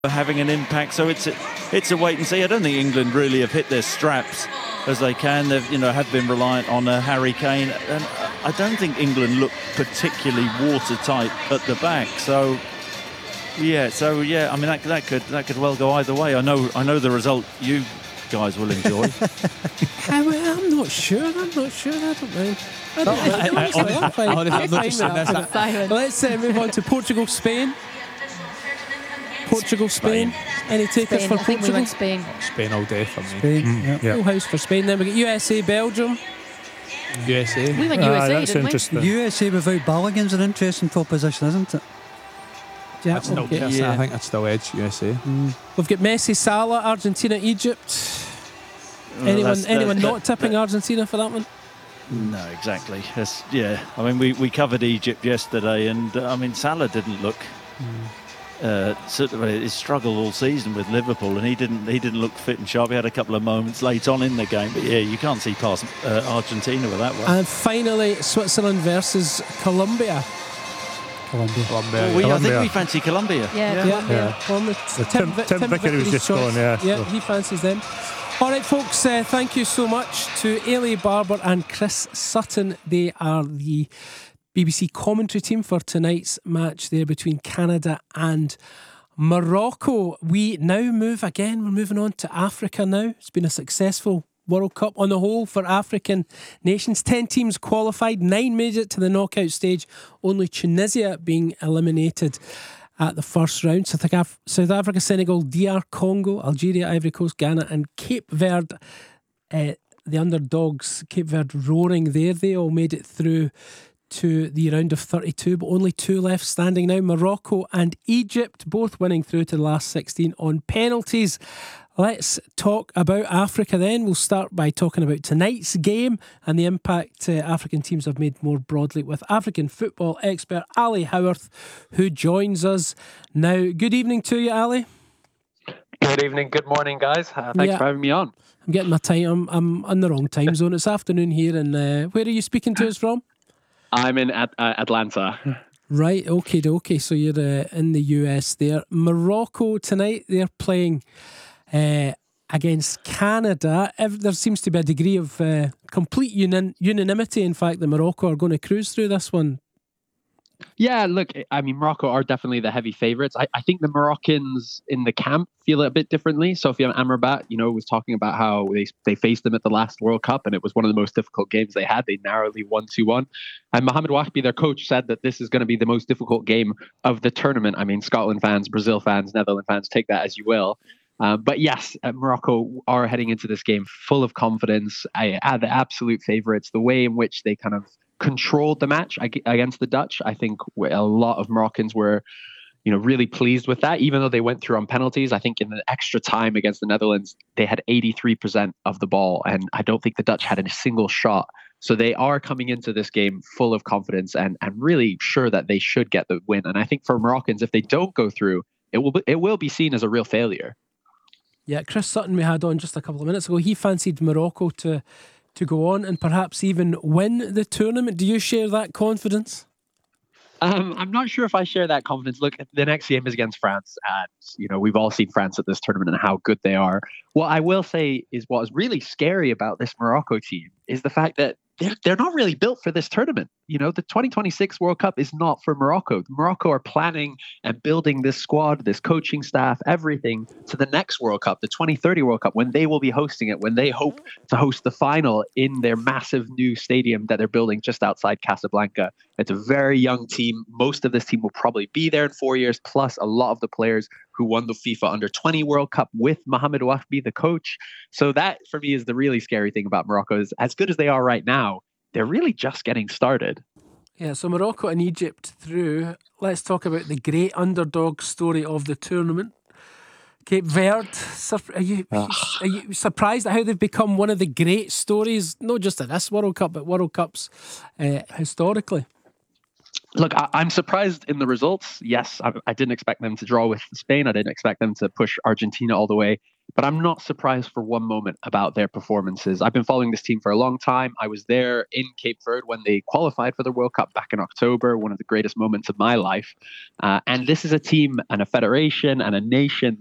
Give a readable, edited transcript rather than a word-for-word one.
having an impact. So it's a wait and see. I don't think England really have hit their straps as they can. They've have been reliant on Harry Kane, and I don't think England look particularly watertight at the back. So yeah. I mean that could well go either way. I know the result you guys will enjoy. I'm not sure. I don't know. Let's move on to Portugal, Spain. Spain. Any takers for Portugal? We went Spain. Spain all day for me. Spain, full house for Spain. Then we get USA, Belgium. USA. We went USA, that's didn't interesting. USA without Balogun's an interesting proposition, isn't it? Yeah, I think that's still edge, USA. We've got Messi, Salah, Argentina, Egypt. Anyone not tipping Argentina for that one? No, exactly. I mean, we covered Egypt yesterday, and I mean, Salah didn't look. He struggled all season with Liverpool, and he didn't look fit and sharp. He had a couple of moments late on in the game, but you can't see past Argentina with that one. And finally, Switzerland versus Colombia. I think we fancy Colombia. Yeah. Colombia. Tim Vickery was just going, Yeah, he fancies them. All right, folks, thank you so much to Ailey Barber and Chris Sutton. They are the BBC commentary team for tonight's match there between Canada and Morocco. We now move again. We're moving on to Africa now. It's been a successful World Cup on the whole for African nations. 10 teams qualified, 9 made it to the knockout stage, only Tunisia being eliminated at the first round. South Africa, Senegal, DR Congo, Algeria, Ivory Coast, Ghana and Cape Verde, the underdogs, Cape Verde roaring there. They all made it through to the round of 32, but only 2 left standing now. Morocco and Egypt both winning through to the last 16 on penalties. Let's talk about Africa then. We'll start by talking about tonight's game and the impact African teams have made more broadly with African football expert Ali Howarth, who joins us now. Good evening to you, Ali. Good evening, good morning, guys. Thanks for having me on. I'm getting my time. I'm on the wrong time zone. It's afternoon here, and where are you speaking to us from? I'm in Atlanta. Right, okay. So you're in the US there. Morocco tonight, they're playing against Canada. There seems to be a degree of complete unanimity, in fact, that Morocco are going to cruise through this one. Yeah, look, I mean, Morocco are definitely the heavy favourites. I think the Moroccans in the camp feel it a bit differently. Sofiane Amrabat, was talking about how they faced them at the last World Cup, and it was one of the most difficult games they had. They narrowly won 2-1. And Mohamed Wahbi, their coach, said that this is going to be the most difficult game of the tournament. I mean, Scotland fans, Brazil fans, Netherlands fans, take that as you will. But yes, Morocco are heading into this game full of confidence. The absolute favourites. The way in which they kind of controlled the match against the Dutch, I think a lot of Moroccans were, really pleased with that. Even though they went through on penalties, I think in the extra time against the Netherlands, they had 83% of the ball, and I don't think the Dutch had a single shot. So they are coming into this game full of confidence and really sure that they should get the win. And I think for Moroccans, if they don't go through, it will be seen as a real failure. Yeah, Chris Sutton we had on just a couple of minutes ago. He fancied Morocco to go on and perhaps even win the tournament. Do you share that confidence? I'm not sure if I share that confidence. Look, the next game is against France, and we've all seen France at this tournament and how good they are. What I will say is what is really scary about this Morocco team is the fact that they're not really built for this tournament. The 2026 World Cup is not for Morocco. Morocco are planning and building this squad, this coaching staff, everything to the next World Cup, the 2030 World Cup, when they will be hosting it, when they hope to host the final in their massive new stadium that they're building just outside Casablanca. It's a very young team. Most of this team will probably be there in 4 years, plus a lot of the players who won the FIFA Under-20 World Cup with Mohamed Wahbi, the coach. So that, for me, is the really scary thing about Morocco. Is as good as they are right now, they're really just getting started. Yeah, so Morocco and Egypt through. Let's talk about the great underdog story of the tournament. Cape Verde, are you surprised at how they've become one of the great stories, not just at this World Cup, but World Cups historically? Look, I'm surprised in the results. Yes, I didn't expect them to draw with Spain. I didn't expect them to push Argentina all the way. But I'm not surprised for one moment about their performances. I've been following this team for a long time. I was there in Cape Verde when they qualified for the World Cup back in October, one of the greatest moments of my life. And this is a team and a federation and a nation